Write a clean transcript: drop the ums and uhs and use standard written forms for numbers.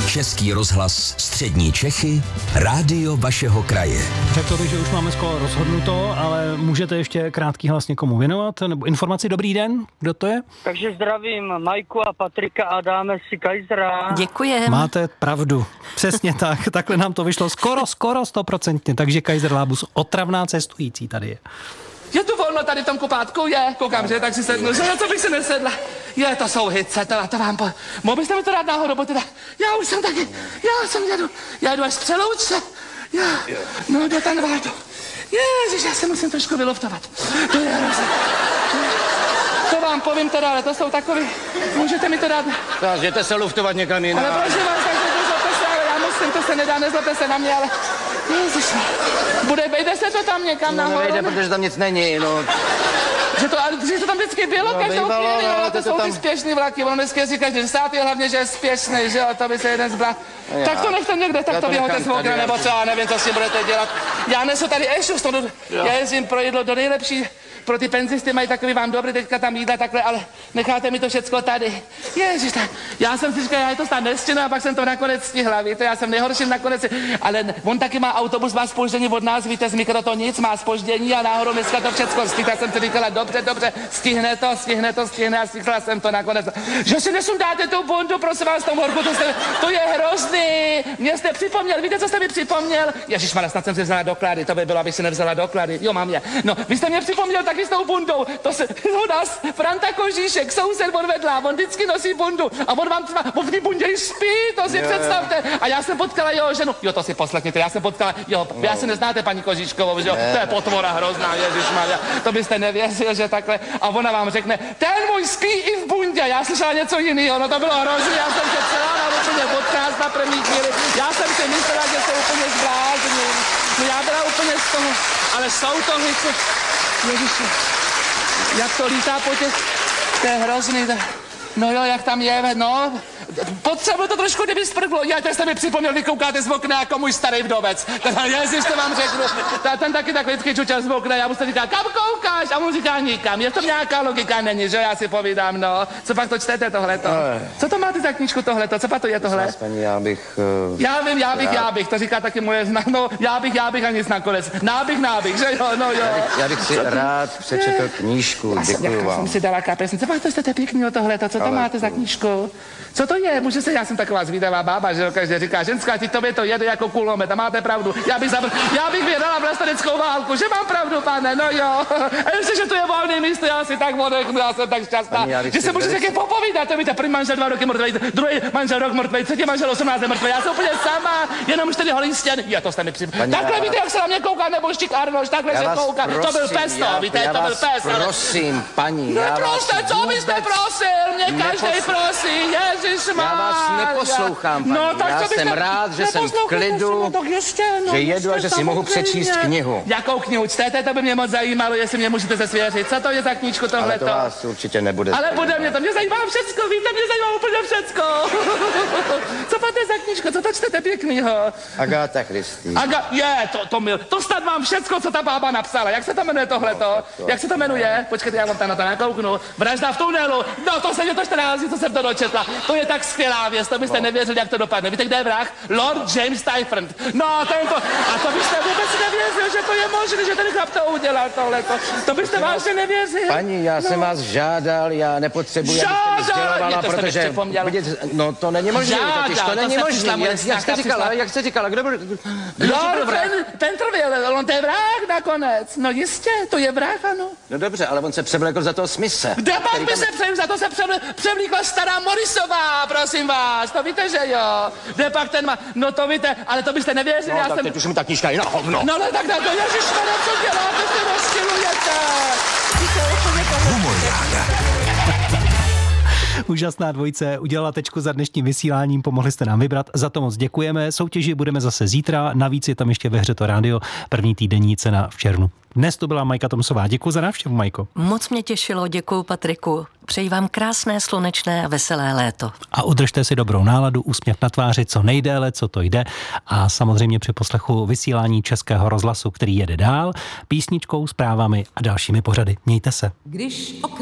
Český rozhlas Střední Čechy, rádio vašeho kraje. Řekl bych, že už máme skoro rozhodnuto, ale můžete ještě krátký hlas někomu věnovat? Nebo informaci? Dobrý den, kdo to je? Takže zdravím Majku a Patrika a dáme si Kaisera. Děkujem. Máte pravdu. Přesně tak. Takhle nám to vyšlo skoro 100%. Takže Kaiser Lábus, otravná cestující tady je. Je tu volno tady v tom kupátku? Je. Koukám, že tak si sednu, že co bych si nesedla. Je, to jsou hice, to vám mohl byste mi to dát náhodou, bo teda, já už jsem taky, já jdu až z Přelouče. No, do Tanvádu. Ježiš, já se musím trošku vyluftovat. To je hrozné. To vám povím teda, ale to jsou takový, můžete mi to dát? Jděte se luftovat někam jinam. Ale prosím vás, tak nezlobte se, ale já musím, to se nedá, nezlobte se na mě, ale ježiš, vejde se to tam někam nahoru? No, nevejde, protože tam nic není, no. Že to tam vždycky bylo, každou chvíli, ale to jsou ty spěšný vlaky, ono dneska si každý stát je hlavně, že je spěšný, že jo, to by se jeden zblat. Tak to nechte někde, tak to vyhoďte z okna, nebo co, já nevím, co s tím budete dělat. Já nesu tady ešus, já jezdím pro jídlo do nejlepší, pro ty penzisty mají takový vám dobrý, teďka tam jídla takhle, ale necháte mi to všecko tady. Ježiš, tak já jsem si říkal, já to snad nestihnu a pak jsem to nakonec stihla, víte, já jsem nejhorší nakonec, ale on taky má autobus, má zpoždění od nás, víte, z Mikrotonic, má zpoždění a náhodou dneska to všecko stihla, jsem si říkala, dobře, stihne a stihla jsem to nakonec. Že si nesundáte tu bundu, prosím vás, tom horku, to je hrozný, mě jste připomněl, víte, co jste mi připomněl? Ježišmarja, snad jsem si vzala doklady, to by bylo, abych si nevzala doklady, jo, mám je. No, vy jste mě připomněl taky s tou bundou, to se, u nás, Franta Kožíšek, soused od vedla, on vždycky nosí bundu a on vám třeba, on v té bundě spí, to si představte. A já jsem potkala jeho ženu, jo, to si poslechněte, já jsem potkala, jo, vy asi neznáte paní Kožíškovou, že jo, to je potvora hrozná, ježišmarja, to byste nevěřil, že takhle, a ona vám řekne, ten můj spí i v bundě, já slyšela něco jiného, no to bylo hrozný, já jsem se celá na úplně podcast na první chvíli, já jsem si myslela, že se úplně zblázním, no já byla úplně z toho, ale jsou to hice, ježiši, jak to lítá po těch, to je hrozný, no jo, jak tam je, no, potřebuji to trošku, kdyby sprglo. Já teď jste mi připomněl, vy koukáte z okna jako můj starý vdovec. Ježiš, to vám řeknu. Ten taky takový vždycky čučel z okna, já mu se říká, kam koukáš? A on říká, nikam. Je to nějaká logika, není, že já si povídám, no. Co pak to čtete tohleto? Co to máte za knížku tohleto? Co pak to je tohle? Paní, já bych, to říká taky moje no, já bych a nic nakonec. Nábych, že jo, no jo. Já bych si rád přečetl knížku, děkuju vám. Já jsem si dala kapesnici. Co pak to jste pěkný tohleto? Co to máte za knížku? Co to je? Může se, já jsem taková zvídavá bába, že jo, každý říká, ženská, ti tobě to jede jako kulomet a máte pravdu. Já bych vyhrala vlasteneckou válku, že mám pravdu, pane, no jo. A ještě, že tu je volný místo, já si tak odechnu, já jsem tak šťastná, že se můžete taky popovídat, to víte, první manžel 2 roky mrtvej, druhý manžel rok mrtvej, třetí manžel 18 mrtvej, já jsem úplně sama, jenom 4 holý stěn. Jo, to jste mi připomněl. Takhle víte, jak se na mě kouká nebožtík Arnoš, takhle se kouká. To byl pes, to, víte, to byl pes. Prosím, paní, no prostě, co byste prosil? Mě každý prosí, Ježišmarja. Já vás neposlouchám, paní. No, tak já jsem rád, že jsem v klidu, že jedu a že si mohu přečíst knihu. Jakou knihu čtete? To by mě moc zajímalo, jestli mě můžete svěřit. Co to je za knížku tohleto? Ale to vás určitě nebude. Ale bude mě to, mě zajímá všecko, víte, mě zajímá úplně všecko. Co máte za knížku, co to čtete pěknýho? Agáta Christie. To snad mám všecko, co ta bába napsala. Jak se to jmenuje tohleto? Jak se to jmenuje? Počkejte, já vám tam na to nakouknu. Vražda v tunelu. No, to se mě to 14 dní, co jsem to dočetla. To je tak skvělá věc, to byste nevěřili, jak to dopadne. Víte, kde je vrah? Lord James Typhon. No, tento. A to byste vůbec nevěřil, že to je možné, že ten chlap to udělal tohleto. To byste vážně nevěřil. Paní, já jsem vás žádal, já nepotřebuji, abyste mi sdělovala, protože no to není možné, totiž to není možné. Jak jste říkala, kdo byl? Ten trvěl, on to je vrah nakonec. No jistě, to je vrah, ano. No dobře, ale on se převlékl za toho Smise. Kde pak by se za to se převlíkla stará Morrisová, prosím vás, to víte, že jo. Kde pak ten má, no to víte, ale to byste nevěřili, no, tak teď už mi ta knížka je na hovno. No ale tak na to, ježišmarja, co děláte, se rozčilujete. Úžasná dvojice, udělala tečku za dnešním vysíláním, pomohli jste nám vybrat, za to moc děkujeme. Soutěži budeme zase zítra, navíc je tam ještě ve hře to rádio, první týdenní cena v červnu. Dnes to byla Majka Tomsová, děkuji za návštěvu, Majko. Moc mě těšilo, děkuji Patriku. Přeji vám krásné, slunečné a veselé léto. A udržte si dobrou náladu, úsměv na tváři co nejdéle, co to jde. A samozřejmě při poslechu vysílání Českého rozhlasu, který jede dál, písničkou, zprávami a dalšími pořady. Mějte se.